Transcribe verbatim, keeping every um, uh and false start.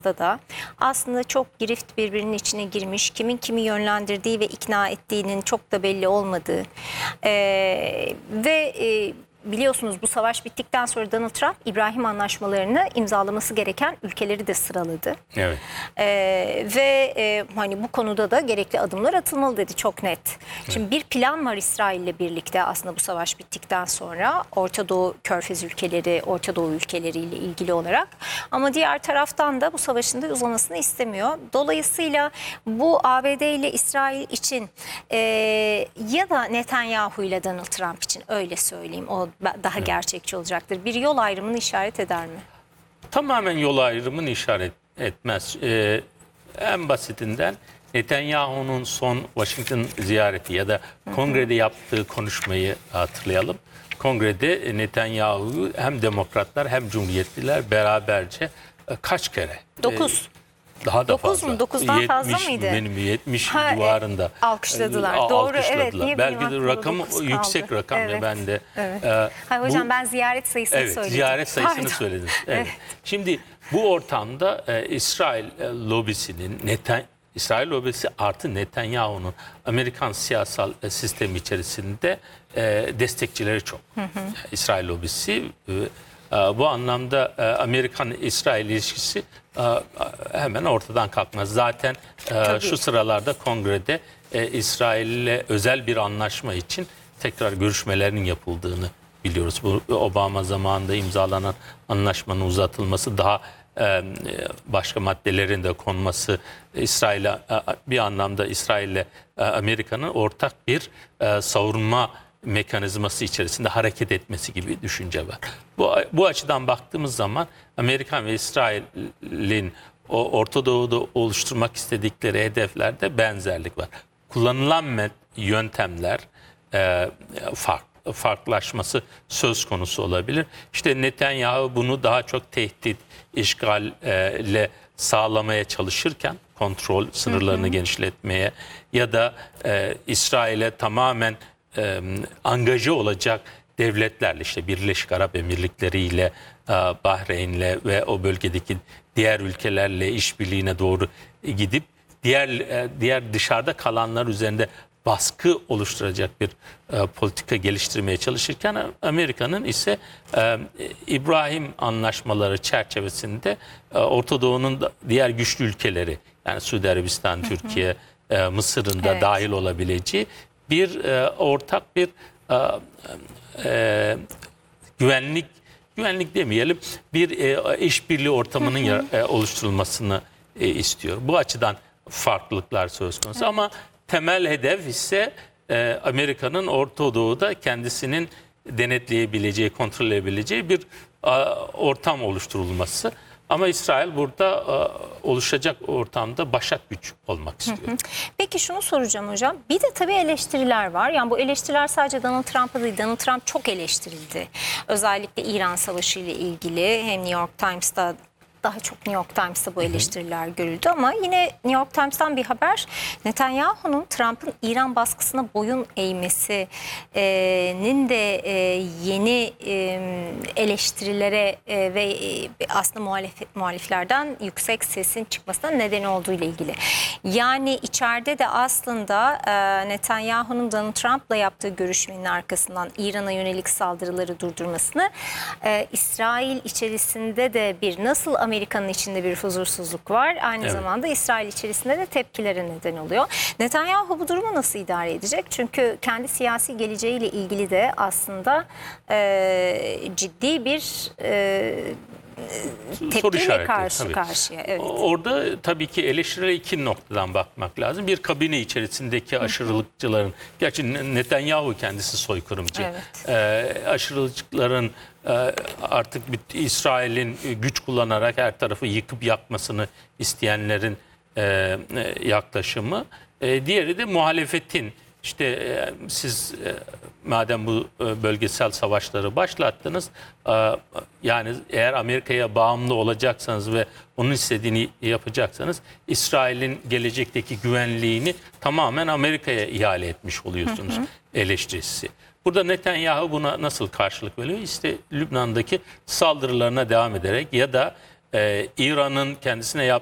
da aslında çok girift birbirinin içine girmiş, kimin kimi yönlendirdiği ve ikna ettiğinin çok da belli olmadığı ee, ve e, biliyorsunuz bu savaş bittikten sonra Donald Trump İbrahim Anlaşmalarını imzalaması gereken ülkeleri de sıraladı. Evet. Ee, ve e, hani bu konuda da gerekli adımlar atılmalı dedi, çok net. Şimdi evet. bir plan var İsrail ile birlikte aslında bu savaş bittikten sonra Orta Doğu Körfez ülkeleri, Orta Doğu ülkeleriyle ilgili olarak. Ama diğer taraftan da bu savaşın da uzamasını istemiyor. Dolayısıyla bu A B D ile İsrail için e, ya da Netanyahu ile Donald Trump için, öyle söyleyeyim, o daha evet. gerçekçi olacaktır. Bir yol ayrımını işaret eder mi? Tamamen yol ayrımını işaret etmez. Ee, en basitinden Netanyahu'nun son Washington ziyareti ya da kongrede yaptığı konuşmayı hatırlayalım. Kongrede Netanyahu hem demokratlar hem cumhuriyetliler beraberce kaç kere? Dokuz. E, Daha da dokuz fazla. mu? dokuzdan fazla mıydı? Benim yetmiş ha, civarında. E, alkışladılar. E, Doğru, alkışladılar. evet. Niye belki de rakam yüksek rakam evet. ya ben de. Evet. E, Hayır, hocam bu, ben ziyaret sayısını evet, söyledim. Ziyaret sayısını Pardon. söyledim. Evet. evet. Şimdi bu ortamda e, İsrail e, lobisinin Neten İsrail lobisi artı Netanyahu'nun Amerikan siyasal e, sistemi içerisinde e, destekçileri çok. Hı hı. İsrail lobisi e, bu anlamda Amerikan-İsrail ilişkisi hemen ortadan kalkmaz. Zaten Tabii. şu sıralarda kongrede İsrail ile özel bir anlaşma için tekrar görüşmelerinin yapıldığını biliyoruz. Bu Obama zamanında imzalanan anlaşmanın uzatılması, daha başka maddelerin de konması, İsrail'e bir anlamda İsrail ile Amerika'nın ortak bir savunma mekanizması içerisinde hareket etmesi gibi düşünce var. Bu, bu açıdan baktığımız zaman Amerikan ve İsrail'in o Orta Doğu'da oluşturmak istedikleri hedeflerde benzerlik var. Kullanılan yöntemler e, fark, farklılaşması söz konusu olabilir. İşte Netanyahu bunu daha çok tehdit, işgalle sağlamaya çalışırken, kontrol sınırlarını hı hı. genişletmeye ya da e, İsrail'e tamamen E, angaje olacak devletlerle, işte Birleşik Arap Emirlikleri ile, e, Bahreyn'le ve o bölgedeki diğer ülkelerle işbirliğine doğru gidip diğer e, diğer dışarıda kalanlar üzerinde baskı oluşturacak bir e, politika geliştirmeye çalışırken, Amerika'nın ise e, İbrahim Anlaşmaları çerçevesinde e, Orta Doğu'nun diğer güçlü ülkeleri, yani Suudi Arabistan, hı hı. Türkiye, e, Mısır'ın da evet. dahil olabileceği bir e, ortak bir e, e, güvenlik güvenlik demeyelim, bir e, işbirliği ortamının hı hı. E, oluşturulmasını e, istiyor. Bu açıdan farklılıklar söz konusu, evet. ama temel hedef ise e, Amerika'nın Orta Doğu'da kendisinin denetleyebileceği, kontrol edebileceği bir e, ortam oluşturulması. Ama İsrail burada e, oluşacak ortamda başat güç olmak istiyor. Hı hı. Peki şunu soracağım hocam. Bir de tabii eleştiriler var. Yani bu eleştiriler sadece Donald Trump'a değil. Donald Trump çok eleştirildi. Özellikle İran Savaşı ile ilgili hem New York Times'ta, daha çok New York Times'ta bu eleştiriler görüldü, ama yine New York Times'tan bir haber, Netanyahu'nun Trump'ın İran baskısına boyun eğmesinin de yeni eleştirilere ve aslında muhalif, muhaliflerden yüksek sesin çıkmasına neden olduğu ile ilgili. Yani içeride de aslında Netanyahu'nun Donald Trump'la yaptığı görüşmenin arkasından İran'a yönelik saldırıları durdurmasını, İsrail içerisinde de bir nasıl Amerika'nın içinde bir huzursuzluk var, aynı evet. zamanda İsrail içerisinde de tepkilere neden oluyor. Netanyahu bu durumu nasıl idare edecek? Çünkü kendi siyasi geleceğiyle ilgili de aslında e, ciddi bir e, tepkiyle karşı tabii. karşıya. Evet. Orada tabii ki eleştirilere iki noktadan bakmak lazım. Bir, kabine içerisindeki aşırılıkçıların, gerçi Netanyahu kendisi soykırımcı, evet. e, aşırılıkçıların e, artık İsrail'in güç kullanarak her tarafı yıkıp yakmasını isteyenlerin e, yaklaşımı. E, diğeri de muhalefetin. İşte e, siz e, madem bu e, bölgesel savaşları başlattınız, e, yani eğer Amerika'ya bağımlı olacaksanız ve onun istediğini yapacaksanız, İsrail'in gelecekteki güvenliğini tamamen Amerika'ya ihale etmiş oluyorsunuz, hı hı. eleştirisi. Burada Netanyahu buna nasıl karşılık veriyor? İşte Lübnan'daki saldırılarına devam ederek ya da e, İran'ın kendisine yaptığı